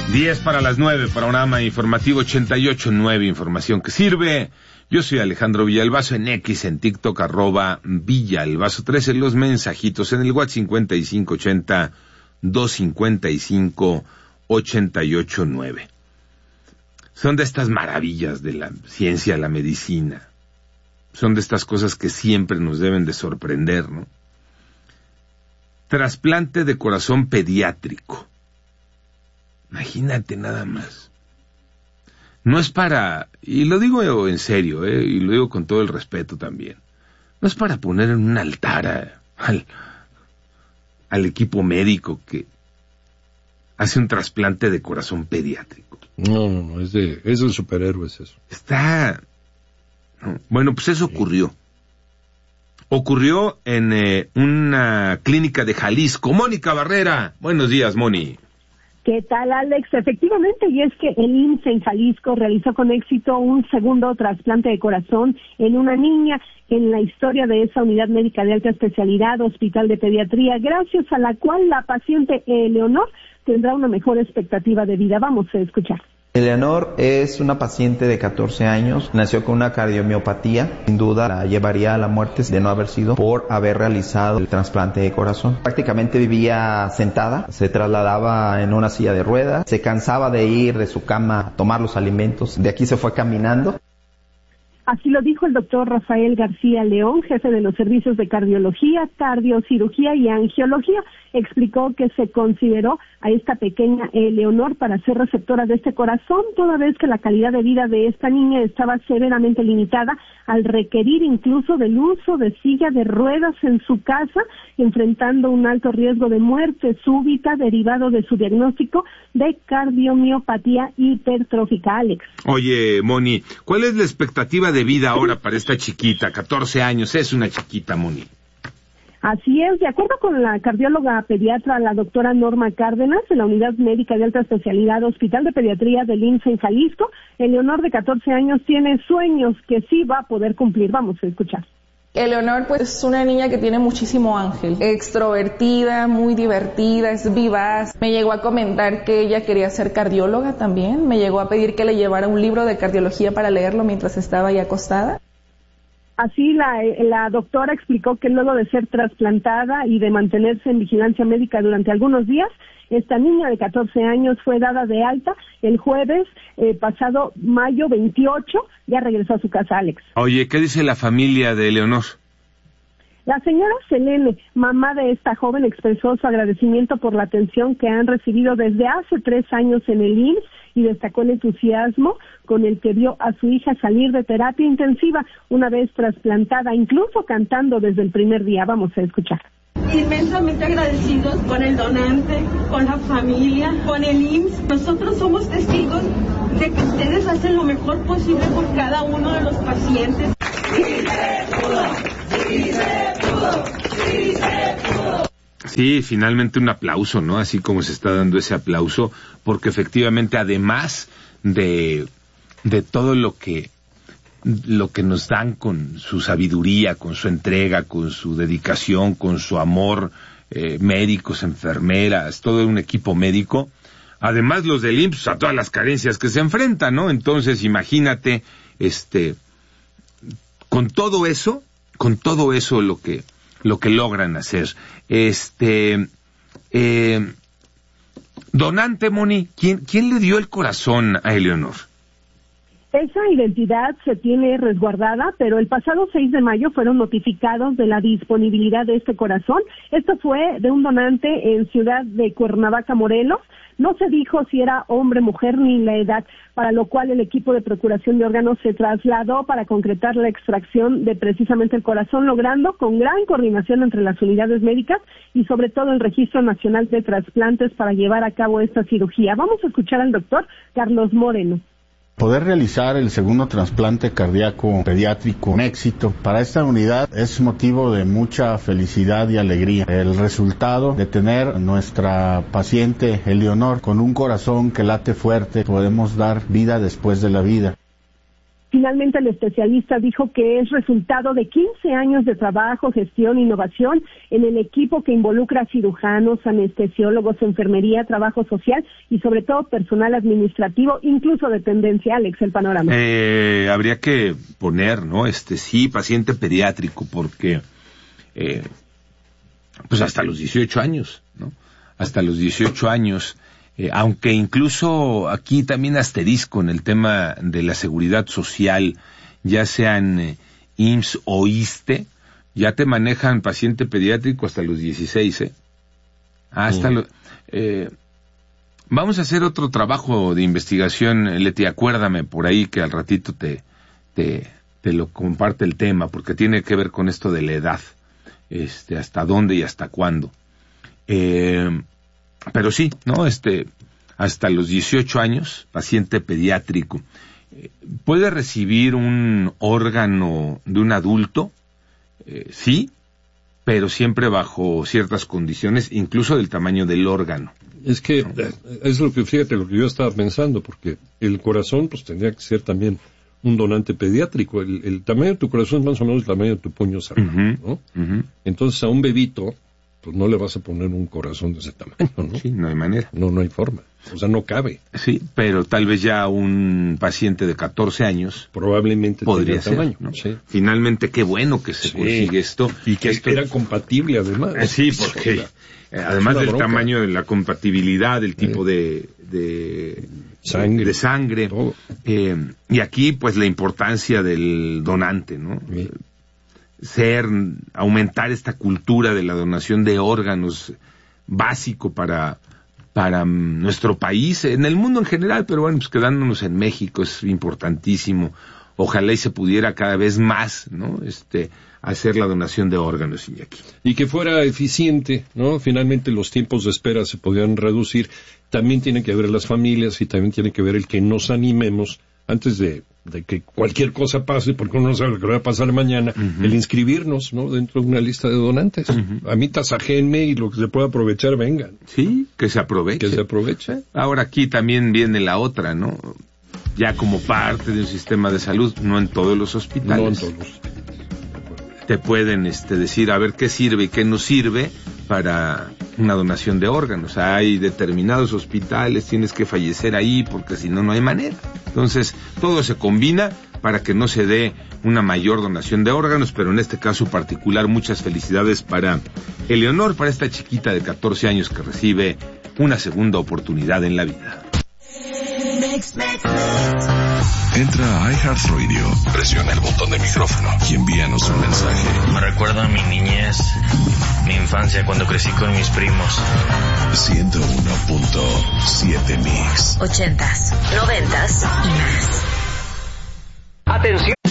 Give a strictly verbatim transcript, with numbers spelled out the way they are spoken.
diez para las nueve, panorama informativo ochenta y ocho punto nueve, información que sirve. Yo soy Alejandro Villalbazo, en X, en TikTok, arroba Villalbazo trece, los mensajitos en el WhatsApp cincuenta y cinco ochenta, doscientos cincuenta y cinco, ochenta y ocho nueve. Son de estas maravillas de la ciencia, la medicina. Son de estas cosas que siempre nos deben de sorprender, ¿no? Trasplante de corazón pediátrico. Imagínate nada más. No es para, y lo digo en serio, ¿eh? Y lo digo con todo el respeto también, no es para poner en un altar a, al, al equipo médico que hace un trasplante de corazón pediátrico. No, no, no, es de, es de superhéroes eso. Está... No. Bueno, pues eso ocurrió. Ocurrió en eh, una clínica de Jalisco. Mónica Barrera, buenos días, Moni. ¿Qué tal, Alex? Efectivamente, y es que el I M S S en Jalisco realizó con éxito un segundo trasplante de corazón en una niña en la historia de esa unidad médica de alta especialidad, Hospital de Pediatría, gracias a la cual la paciente Eleonor tendrá una mejor expectativa de vida. Vamos a escuchar. Eleonor es una paciente de catorce años, nació con una cardiomiopatía, sin duda la llevaría a la muerte de no haber sido por haber realizado el trasplante de corazón. Prácticamente vivía sentada, se trasladaba en una silla de ruedas, se cansaba de ir de su cama a tomar los alimentos, de aquí se fue caminando. Así lo dijo el doctor Rafael García León, jefe de los servicios de cardiología, cardiocirugía y angiología. Explicó que se consideró a esta pequeña Eleonor para ser receptora de este corazón, toda vez que la calidad de vida de esta niña estaba severamente limitada al requerir incluso del uso de silla de ruedas en su casa, enfrentando un alto riesgo de muerte súbita derivado de su diagnóstico de cardiomiopatía hipertrófica. Alex. Oye, Moni, ¿cuál es la expectativa de vida ahora para esta chiquita? catorce años, es una chiquita, Moni. Así es, de acuerdo con la cardióloga pediatra, la doctora Norma Cárdenas, de la Unidad Médica de Alta Especialidad Hospital de Pediatría del I M S S en Jalisco, Eleonor, de catorce años, tiene sueños que sí va a poder cumplir. Vamos a escuchar. Eleonor, pues, es una niña que tiene muchísimo ángel, extrovertida, muy divertida, es vivaz. Me llegó a comentar que ella quería ser cardióloga también, me llegó a pedir que le llevara un libro de cardiología para leerlo mientras estaba ahí acostada. Así la, la doctora explicó que luego de ser trasplantada y de mantenerse en vigilancia médica durante algunos días, esta niña de catorce años fue dada de alta el jueves eh, pasado mayo veintiocho, ya regresó a su casa, Alex. Oye, ¿qué dice la familia de Eleonor? La señora Selene, mamá de esta joven, expresó su agradecimiento por la atención que han recibido desde hace tres años en el I M S S y destacó el entusiasmo con el que vio a su hija salir de terapia intensiva una vez trasplantada, incluso cantando desde el primer día. Vamos a escuchar. Inmensamente agradecidos con el donante, con la familia, con el I M S S. Nosotros somos testigos de que ustedes hacen lo mejor posible por cada uno de los pacientes. Sí se pudo, sí se pudo, sí se pudo. Sí, finalmente un aplauso, ¿no? Así como se está dando ese aplauso, porque efectivamente, además de, de todo lo que, lo que nos dan con su sabiduría, con su entrega, con su dedicación, con su amor, eh, médicos, enfermeras, todo un equipo médico, además los del I M S S, a todas las carencias que se enfrentan, ¿no? Entonces, imagínate, este, con todo eso, con todo eso lo que, lo que logran hacer. Este, eh, donante, Moni, ¿quién, quién le dio el corazón a Eleonor? Esa identidad se tiene resguardada, pero el pasado seis de mayo fueron notificados de la disponibilidad de este corazón. Esto fue de un donante en Ciudad de Cuernavaca, Morelos. No se dijo si era hombre, mujer ni la edad, para lo cual el equipo de procuración de órganos se trasladó para concretar la extracción de precisamente el corazón, logrando con gran coordinación entre las unidades médicas y sobre todo el Registro Nacional de Trasplantes para llevar a cabo esta cirugía. Vamos a escuchar al doctor Carlos Moreno. Poder realizar el segundo trasplante cardíaco pediátrico con éxito para esta unidad es motivo de mucha felicidad y alegría. El resultado de tener nuestra paciente Eleonor con un corazón que late fuerte, podemos dar vida después de la vida. Finalmente, el especialista dijo que es resultado de quince años de trabajo, gestión, innovación en el equipo que involucra cirujanos, anestesiólogos, enfermería, trabajo social y sobre todo personal administrativo, incluso dependencia. Alex, el panorama. Eh, habría que poner, ¿no? Este sí, paciente pediátrico, porque eh, pues hasta los dieciocho años, ¿no? Hasta los dieciocho años, eh, aunque incluso aquí también asterisco en el tema de la seguridad social, ya sean eh, I M S S o ISSSTE, ya te manejan paciente pediátrico hasta los dieciséis, ¿eh? Hasta sí. lo, eh, vamos a hacer otro trabajo de investigación, Leti, acuérdame por ahí que al ratito te, te, te lo comparte el tema, porque tiene que ver con esto de la edad, este, hasta dónde y hasta cuándo. Eh, pero sí, ¿no? Este, hasta los dieciocho años, paciente pediátrico, eh, ¿puede recibir un órgano de un adulto? Eh, sí, pero siempre bajo ciertas condiciones, incluso del tamaño del órgano. Es que, ¿no? Es lo que, fíjate, lo que yo estaba pensando, porque el corazón, pues tendría que ser también un donante pediátrico. El, el tamaño de tu corazón es más o menos el tamaño de tu puño cerrado, uh-huh, ¿no? Uh-huh. Entonces a un bebito, pues no le vas a poner un corazón de ese tamaño, ¿no? Sí, no hay manera. No, no hay forma. O sea, no cabe. Sí, pero tal vez ya un paciente de catorce años probablemente podría ser, tamaño, ¿no? Sí. Finalmente, qué bueno que se sí. consigue esto. Y que esto era compatible, además. Sí, porque eh, además del bronca. tamaño de la compatibilidad, del tipo sí. de, de sangre, de sangre eh, y aquí, pues, la importancia del donante, ¿no? Sí. Ser, aumentar esta cultura de la donación de órganos básico para para um, nuestro país, en el mundo en general, pero bueno, pues quedándonos en México es importantísimo. Ojalá y se pudiera cada vez más, ¿no? Este, hacer la donación de órganos, Iñaki. Y que fuera eficiente, ¿no? Finalmente los tiempos de espera se podrían reducir. También tiene que ver las familias y también tiene que ver el que nos animemos antes de, de que cualquier cosa pase, porque uno no sabe lo que va a pasar mañana, uh-huh. el inscribirnos, ¿no? Dentro de una lista de donantes. Uh-huh. A mí tasajenme y lo que se pueda aprovechar, vengan. Sí, que se aproveche. Que se aproveche. Ahora aquí también viene la otra, ¿no? Ya como parte de un sistema de salud, no en todos los hospitales. No en todos los hospitales. Te pueden este, decir a ver qué sirve y qué no sirve para una donación de órganos. Hay determinados hospitales, tienes que fallecer ahí porque si no, no hay manera. Entonces, todo se combina para que no se dé una mayor donación de órganos, pero en este caso particular, muchas felicidades para Eleonor, para esta chiquita de catorce años que recibe una segunda oportunidad en la vida. Entra a iHeartRadio, presiona el botón de micrófono y envíanos un mensaje. Me recuerda a mi niñez, mi infancia cuando crecí con mis primos. ciento uno punto siete Mix. Ochentas, noventas y más. Atención.